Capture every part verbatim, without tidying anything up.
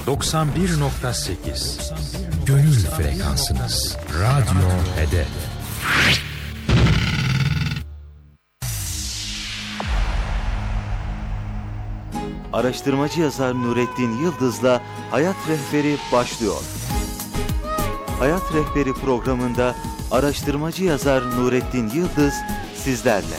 doksan bir nokta sekiz Gönül frekansınız. Radyo Hedef. Araştırmacı yazar Nurettin Yıldız'la Hayat Rehberi başlıyor. Hayat Rehberi programında araştırmacı yazar Nurettin Yıldız sizlerle.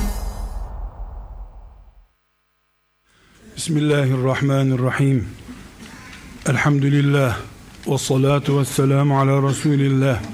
Bismillahirrahmanirrahim. Elhamdülillah. Ve salatu ve selamu ala Resulillah.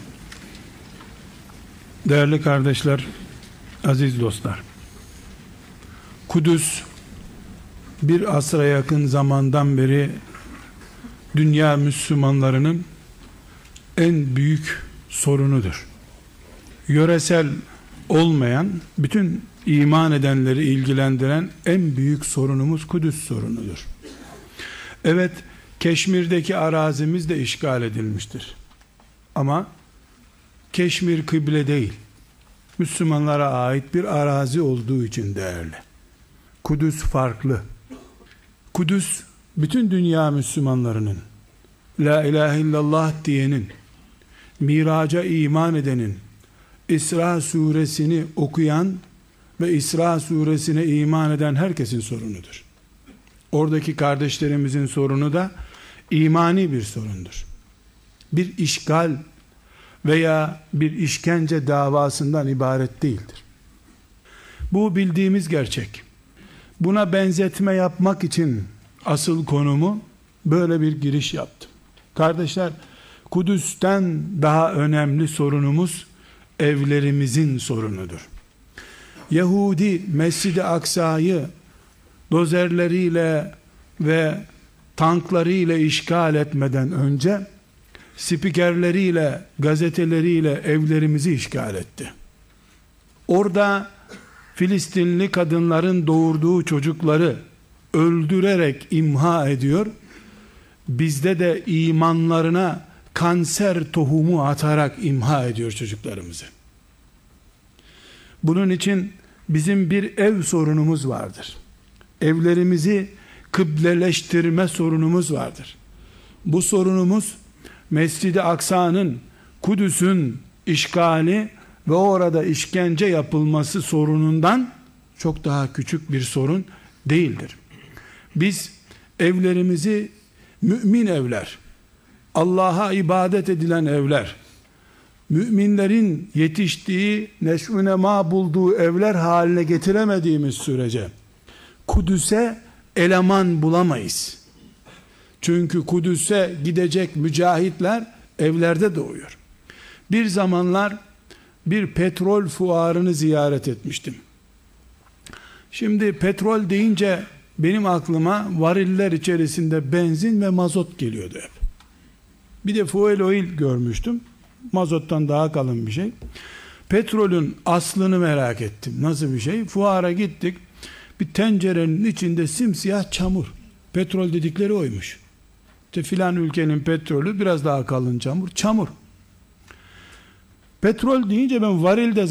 Değerli kardeşler, aziz dostlar. Kudüs, bir asra yakın zamandan beri dünya Müslümanlarının en büyük sorunudur. Yöresel olmayan, bütün iman edenleri ilgilendiren en büyük sorunumuz Kudüs sorunudur. Evet, Keşmir'deki arazimiz de işgal edilmiştir. Ama Keşmir kıble değil, Müslümanlara ait bir arazi olduğu için değerli. Kudüs farklı. Kudüs, bütün dünya Müslümanlarının, La ilahe illallah diyenin, Miraca iman edenin, İsra suresini okuyan ve İsra suresine iman eden herkesin sorunudur. Oradaki kardeşlerimizin sorunu da imani bir sorundur. Bir işgal veya bir işkence davasından ibaret değildir. Bu bildiğimiz gerçek. Buna benzetme yapmak için asıl konumu böyle bir giriş yaptım. Kardeşler, Kudüs'ten daha önemli sorunumuz evlerimizin sorunudur. Yahudi Mescid-i Aksa'yı dozerleriyle ve tanklarıyla işgal etmeden önce spikerleriyle, gazeteleriyle evlerimizi işgal etti. Orada Filistinli kadınların doğurduğu çocukları öldürerek imha ediyor. Bizde de imanlarına kanser tohumu atarak imha ediyor çocuklarımızı. Bunun için bizim bir ev sorunumuz vardır. Evlerimizi kıbleleştirme sorunumuz vardır. Bu sorunumuz Mescid-i Aksa'nın, Kudüs'ün işgali ve orada işkence yapılması sorunundan çok daha küçük bir sorun değildir. Biz evlerimizi mümin evler, Allah'a ibadet edilen evler, müminlerin yetiştiği, neş'ü nema bulduğu evler haline getiremediğimiz sürece Kudüs'e eleman bulamayız. Çünkü Kudüs'e gidecek mücahitler evlerde doğuyor. Bir zamanlar bir petrol fuarını ziyaret etmiştim. Şimdi petrol deyince benim aklıma variller içerisinde benzin ve mazot geliyordu hep. Bir de fuel oil görmüştüm. Mazottan daha kalın bir şey. Petrolün aslını merak ettim. Nasıl bir şey? Fuara gittik. Bir tencerenin içinde simsiyah çamur. Petrol dedikleri oymuş. İşte filan ülkenin petrolü biraz daha kalın çamur. Çamur. Petrol deyince ben varilde